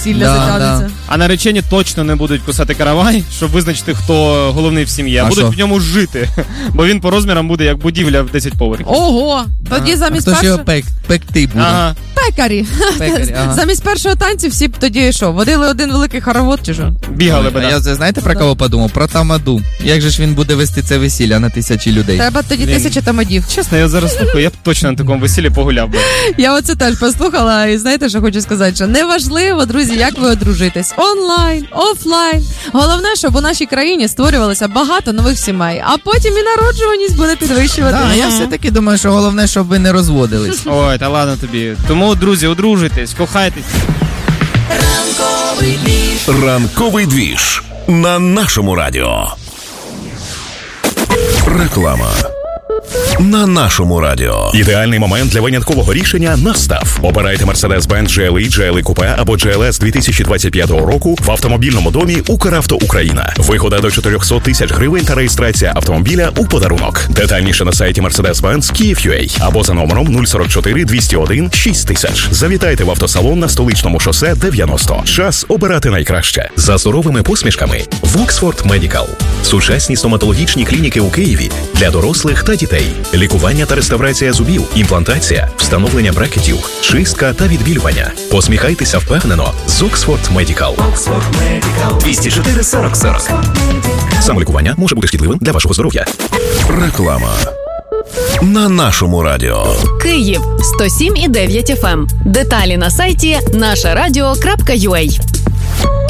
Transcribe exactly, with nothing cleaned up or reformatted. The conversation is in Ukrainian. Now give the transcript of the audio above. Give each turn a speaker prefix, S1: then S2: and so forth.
S1: весілля
S2: Да,
S1: затягнеться.
S2: да.
S3: А наречені точно не будуть кусати каравай, щоб визначити, хто головний в сім'ї, а,
S2: А
S3: будуть
S2: що?
S3: в ньому жити. Бо він по розмірам буде як будівля в десять поверхів.
S1: Ого, тоді
S2: А
S1: замість
S2: хто ж його
S1: першого...
S2: пек, пекти буде?
S3: Ага.
S1: Пекарі.
S2: Пекарі, ага.
S1: Замість першого танцю всі б тоді що, водили один великий хоровод чи що?
S3: Бігали би.
S2: А
S3: да.
S2: я, знаєте, про кого подумав? Про Тамаду. Як же ж він буде вести це весілля на тисячі людей?
S1: Треба тоді
S3: Блін.
S1: тисяча тамадів.
S3: Чесно, я зараз слухаю, я б точно на такому весіллі погуляв би.
S1: Я оце теж послухала, і знаєте, що хочу сказати, що неважливо, друзі, як ви одружитесь. Онлайн, офлайн. Головне, щоб у нашій країні створювалося багато нових сімей, а потім і народжуваність буде підвищувати.
S2: Да, я все-таки думаю, що головне, щоб ви не розводились.
S3: Ой, та ладно тобі. Тому, друзі, одружуйтесь, кохайтесь.
S4: Ранковий двіж на нашому радіо. Реклама. На нашому радіо.
S5: Ідеальний момент для виняткового рішення настав. Обирайте Mercedes-Benz джі ел і, джі ел і Coupe або джі ел ес дві тисячі двадцять п'ятого року в автомобільному домі «Укравто Україна». Вигода до чотириста тисяч гривень та реєстрація автомобіля у подарунок. Детальніше на сайті Mercedes-Benz Київ.ю а або за номером нуль сорок чотири двісті один шість тисяч. Завітайте в автосалон на Столичному шосе дев'яносто. Час обирати найкраще. За суровими посмішками Воксфорд Медикал. Сучасні стоматологічні клініки у Києві для дорослих та дітей. Лікування та реставрація зубів, імплантація, встановлення брекетів, чистка та відбілювання. Посміхайтеся впевнено з Oxford Medical. двісті чотири сорок сорок. Самолікування може бути шкідливим для вашого здоров'я.
S4: Реклама. На нашому радіо.
S6: Київ сто сім і дев'ять еф ем. Деталі на сайті наша радіо крапка ю а.